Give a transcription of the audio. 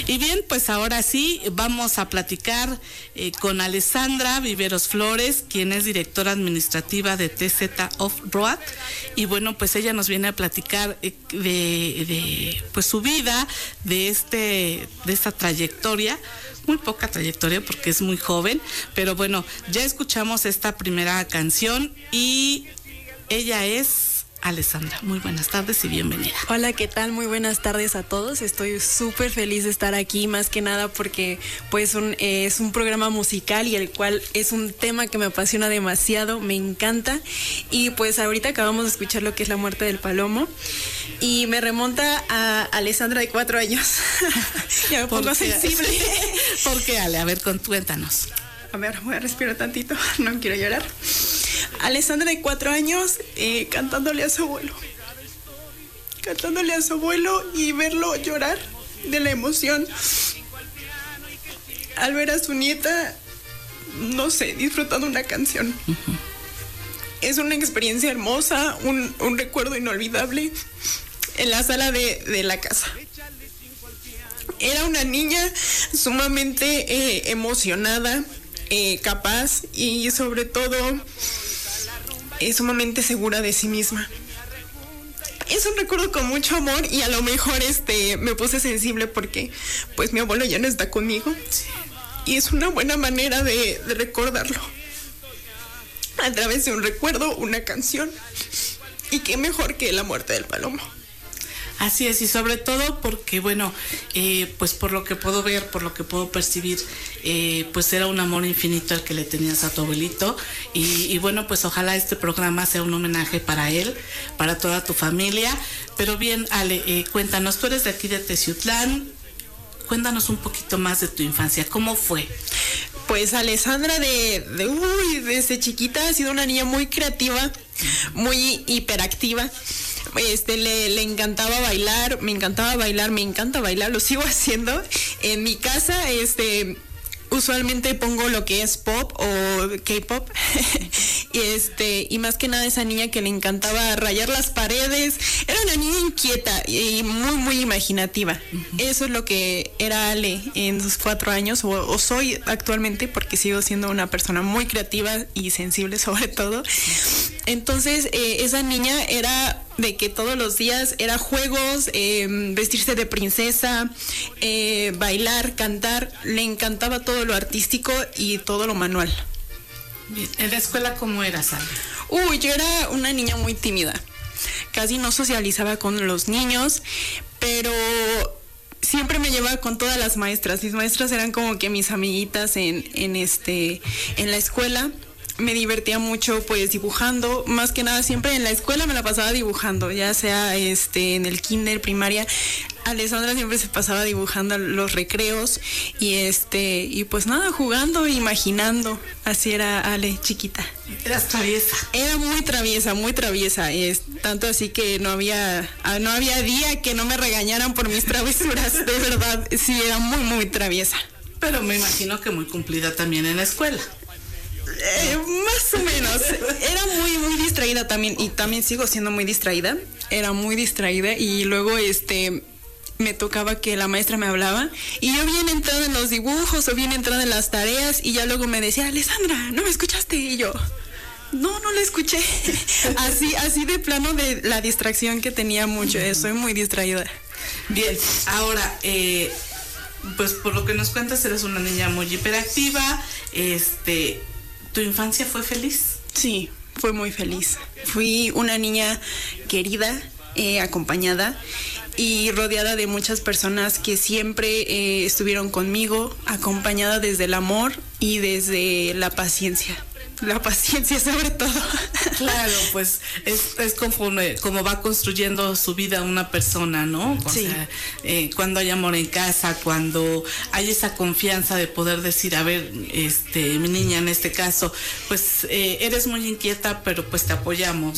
Y bien, pues ahora sí, vamos a platicar con Alessandra Viveros Flores, quien es directora administrativa de TZ Off-Road. Y bueno, pues ella nos viene a platicar de pues su vida, de esta trayectoria. Muy poca trayectoria porque es muy joven, pero bueno, ya escuchamos esta primera canción y ella es Alessandra. Muy buenas tardes y bienvenida. Hola, ¿qué tal? Muy buenas tardes a todos. Estoy súper feliz de estar aquí, más que nada porque pues es un programa musical y el cual es un tema que me apasiona demasiado, me encanta. Y pues ahorita acabamos de escuchar lo que es La Muerte del Palomo y me remonta a Alessandra de 4 años. Ya me pongo sensible. ¿Por qué, Ale? A ver, cuéntanos. A ver, voy a respirar tantito, no quiero llorar. Alessandra de 4 años cantándole a su abuelo y verlo llorar de la emoción al ver a su nieta, no sé, disfrutando una canción. Uh-huh. Es una experiencia hermosa, un recuerdo inolvidable en la sala de la casa. Era una niña sumamente emocionada, capaz y sobre todo sumamente segura de sí misma. Es un recuerdo con mucho amor y a lo mejor me puse sensible porque pues mi abuelo ya no está conmigo y es una buena manera de recordarlo a través de un recuerdo, una canción, y qué mejor que La Muerte del Palomo. Así es, y sobre todo porque, bueno, pues por lo que puedo ver, por lo que puedo percibir, pues era un amor infinito el que le tenías a tu abuelito. Y bueno, pues ojalá este programa sea un homenaje para él, para toda tu familia. Pero bien, Ale, cuéntanos, tú eres de aquí de Teciutlán, cuéntanos un poquito más de tu infancia, ¿cómo fue? Pues Alessandra desde chiquita ha sido una niña muy creativa, muy hiperactiva. Le encantaba bailar, me encanta bailar, lo sigo haciendo. En mi casa, usualmente pongo lo que es pop o K-pop. Y más que nada esa niña que le encantaba rayar las paredes. Era una niña inquieta y muy, muy imaginativa. Uh-huh. Eso es lo que era Ale en sus 4 años, o soy actualmente, porque sigo siendo una persona muy creativa y sensible sobre todo. Entonces, esa niña era de que todos los días era juegos, vestirse de princesa, bailar, cantar. Le encantaba todo lo artístico y todo lo manual. Bien. ¿En la escuela cómo eras, Ale? Yo era una niña muy tímida. Casi no socializaba con los niños, pero siempre me llevaba con todas las maestras. Mis maestras eran como que mis amiguitas en la escuela. Me divertía mucho pues dibujando, más que nada siempre en la escuela me la pasaba dibujando, ya sea en el kinder, primaria. Alessandra siempre se pasaba dibujando los recreos y pues nada, jugando, imaginando. Así era Ale, chiquita. ¿Eras traviesa? Era muy traviesa. Tanto así que no había día que no me regañaran por mis travesuras, de verdad. Sí, era muy, muy traviesa. Pero me imagino que muy cumplida también en la escuela. Más o menos. Era muy, muy distraída también. Y también sigo siendo muy distraída. Era muy distraída. Y luego me tocaba que la maestra me hablaba. Y yo bien entrada en los dibujos o bien entrada en las tareas. Y ya luego me decía, Alessandra, ¿no me escuchaste? Y yo, no la escuché. Así de plano de la distracción que tenía mucho. Soy muy distraída. Bien, ahora pues por lo que nos cuentas eres una niña muy hiperactiva. ¿Tu infancia fue feliz? Sí, fue muy feliz. Fui una niña querida, acompañada y rodeada de muchas personas que siempre estuvieron conmigo, acompañada desde el amor y desde la paciencia. La paciencia sobre todo. Claro, pues es como va construyendo su vida una persona, ¿no? O sí. sea, cuando hay amor en casa, cuando hay esa confianza de poder decir, a ver, mi niña en este caso, pues eres muy inquieta, pero pues te apoyamos.